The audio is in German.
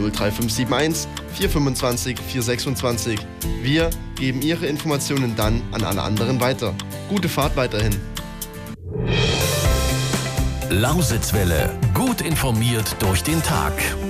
03571 425 426. Wir geben Ihre Informationen dann an alle anderen weiter. Gute Fahrt weiterhin. Lausitzwelle. Gut informiert durch den Tag.